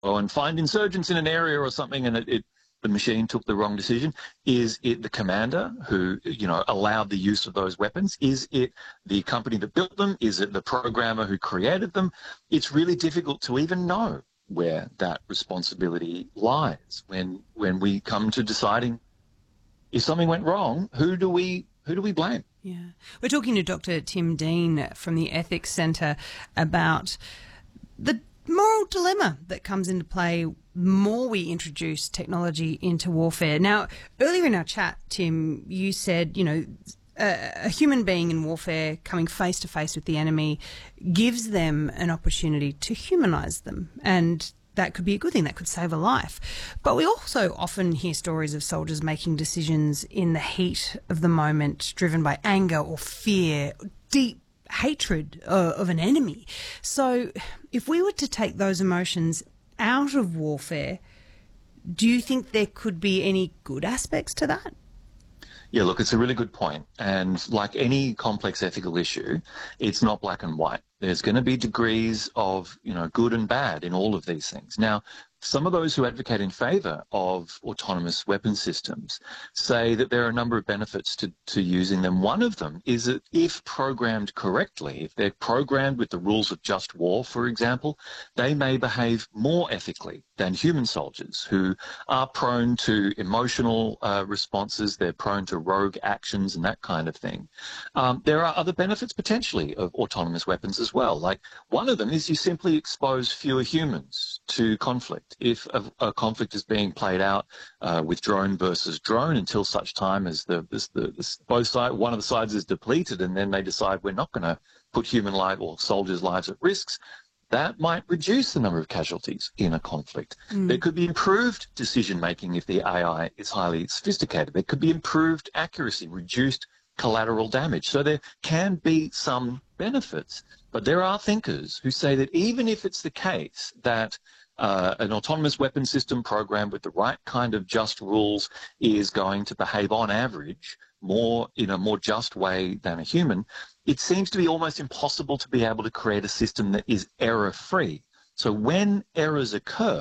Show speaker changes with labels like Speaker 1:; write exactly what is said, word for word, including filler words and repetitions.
Speaker 1: and find insurgents in an area or something, and it, it the machine took the wrong decision? Is it the commander who, you know, allowed the use of those weapons? Is it the company that built them? Is it the programmer who created them? It's really difficult to even know where that responsibility lies when when we come to deciding if something went wrong. Who do we who do we blame?
Speaker 2: Yeah, we're talking to Doctor Tim Dean from the Ethics Centre about the moral dilemma that comes into play the more we introduce technology into warfare. Now, earlier in our chat, Tim, you said, you know, a, a human being in warfare coming face to face with the enemy gives them an opportunity to humanise them, and that could be a good thing. That could save a life. But we also often hear stories of soldiers making decisions in the heat of the moment, driven by anger or fear, deep hatred uh, of an enemy. So if we were to take those emotions out of warfare, do you think there could be any good aspects to that?
Speaker 1: Yeah, look, it's a really good point. And like any complex ethical issue, it's not black and white. There's going to be degrees of, you know, good and bad in all of these things. Now, some of those who advocate in favour of autonomous weapon systems say that there are a number of benefits to, to using them. One of them is that if programmed correctly, if they're programmed with the rules of just war, for example, they may behave more ethically than human soldiers who are prone to emotional uh, responses, they're prone to rogue actions and that kind of thing. Um, there are other benefits potentially of autonomous weapons as well. Like one of them is you simply expose fewer humans to conflict. If a, a conflict is being played out uh, with drone versus drone until such time as the, this, the this, both side, one of the sides is depleted, and then they decide we're not going to put human life or soldiers' lives at risks, that might reduce the number of casualties in a conflict. Mm. There could be improved decision-making if the A I is highly sophisticated. There could be improved accuracy, reduced collateral damage. So there can be some benefits. But there are thinkers who say that even if it's the case that uh, an autonomous weapon system programmed with the right kind of just rules is going to behave on average more in a more just way than a human, it seems to be almost impossible to be able to create a system that is error-free. So when errors occur,